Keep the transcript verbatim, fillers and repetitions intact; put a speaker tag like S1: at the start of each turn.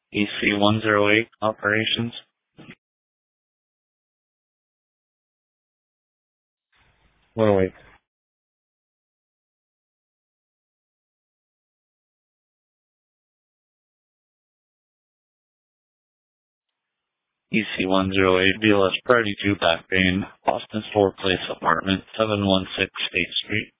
S1: E C one oh eight operations. one oh eight. E C one oh eight B L S Party two Back Bay, Boston Four Place Apartment, seven one six State Street.